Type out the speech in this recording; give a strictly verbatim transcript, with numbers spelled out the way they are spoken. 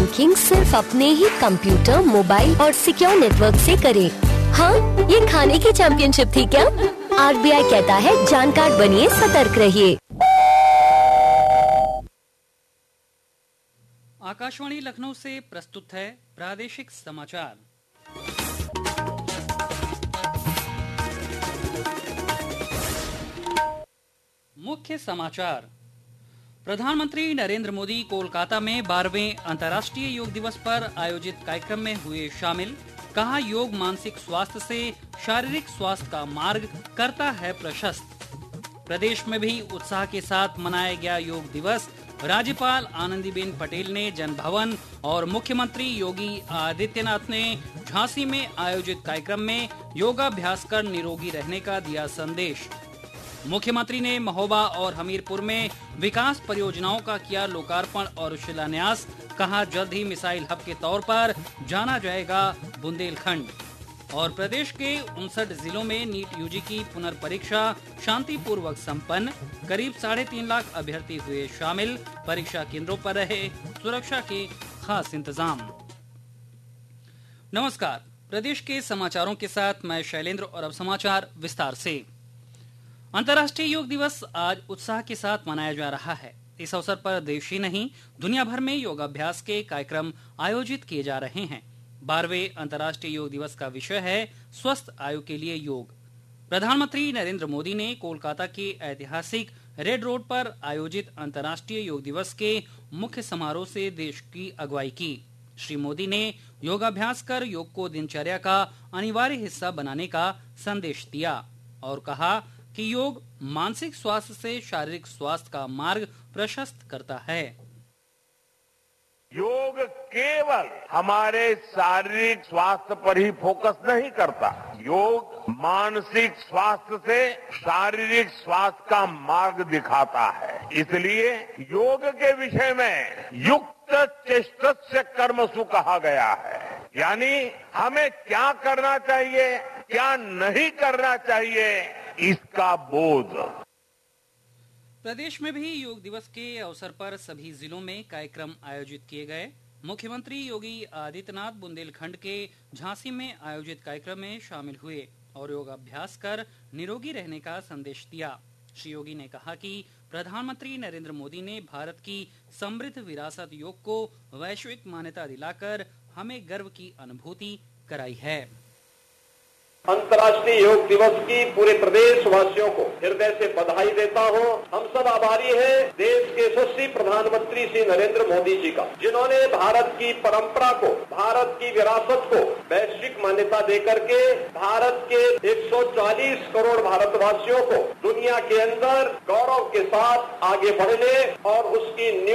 Banking सिर्फ अपने ही computer, mobile और सिक्योर नेटवर्क से करें। हाँ, ये खाने की चैंपियनशिप थी क्या? आर बी आई कहता है जानकार बनिए, सतर्क रहिए। आकाशवाणी लखनऊ से प्रस्तुत है प्रादेशिक समाचार। मुख्य समाचार। प्रधानमंत्री नरेंद्र मोदी कोलकाता में बारहवें अंतर्राष्ट्रीय योग दिवस पर आयोजित कार्यक्रम में हुए शामिल। कहा, योग मानसिक स्वास्थ्य से शारीरिक स्वास्थ्य का मार्ग करता है प्रशस्त। प्रदेश में भी उत्साह के साथ मनाया गया योग दिवस। राज्यपाल आनंदीबेन पटेल ने जनभवन और मुख्यमंत्री योगी आदित्यनाथ ने झांसी में आयोजित कार्यक्रम में योगाभ्यास कर निरोगी रहने का दिया संदेश। मुख्यमंत्री ने महोबा और हमीरपुर में विकास परियोजनाओं का किया लोकार्पण और शिलान्यास। कहा, जल्द ही मिसाइल हब के तौर पर जाना जाएगा बुंदेलखंड। और प्रदेश के उनसठ जिलों में नीट यूजी की पुनर्परीक्षा शांतिपूर्वक संपन्न। करीब साढ़े तीन लाख अभ्यर्थी हुए शामिल। परीक्षा केंद्रों पर रहे सुरक्षा के खास इंतजाम। नमस्कार, प्रदेश के समाचारों के साथ मैं शैलेंद्र और अब समाचार विस्तार से। अंतर्राष्ट्रीय योग दिवस आज उत्साह के साथ मनाया जा रहा है। इस अवसर पर देश ही नहीं, दुनिया भर में योगाभ्यास के कार्यक्रम आयोजित किए जा रहे हैं। बारहवें अंतर्राष्ट्रीय योग दिवस का विषय है स्वस्थ आयु के लिए योग। प्रधानमंत्री नरेंद्र मोदी ने कोलकाता के ऐतिहासिक रेड रोड पर आयोजित अंतर्राष्ट्रीय योग दिवस के मुख्य समारोह से देश की अगुवाई की। श्री मोदी ने योगाभ्यास कर योग को दिनचर्या का अनिवार्य हिस्सा बनाने का संदेश दिया और कहा कि योग मानसिक स्वास्थ्य से शारीरिक स्वास्थ्य का मार्ग प्रशस्त करता है। योग केवल हमारे शारीरिक स्वास्थ्य पर ही फोकस नहीं करता, योग मानसिक स्वास्थ्य से शारीरिक स्वास्थ्य का मार्ग दिखाता है। इसलिए योग के विषय में युक्त चेष्टस्य कर्मसु कहा गया है, यानी हमें क्या करना चाहिए, क्या नहीं करना चाहिए, इसका बोध। प्रदेश में भी योग दिवस के अवसर पर सभी जिलों में कार्यक्रम आयोजित किए गए। मुख्यमंत्री योगी आदित्यनाथ बुंदेलखंड के झांसी में आयोजित कार्यक्रम में शामिल हुए और योगाभ्यास कर निरोगी रहने का संदेश दिया। श्री योगी ने कहा कि प्रधानमंत्री नरेंद्र मोदी ने भारत की समृद्ध विरासत योग को वैश्विक मान्यता दिलाकर हमें गर्व की अनुभूति कराई है। अंतर्राष्ट्रीय योग दिवस की पूरे प्रदेश वासियों को हृदय से बधाई देता हूं। हम सब आभारी हैं देश के यशस्वी प्रधानमंत्री श्री नरेंद्र मोदी जी का, जिन्होंने भारत की परंपरा को, भारत की विरासत को वैश्विक मान्यता देकर के भारत के एक सौ चालीस करोड़ भारतवासियों को दुनिया के अंदर गौरव के साथ आगे बढ़ने और उसकी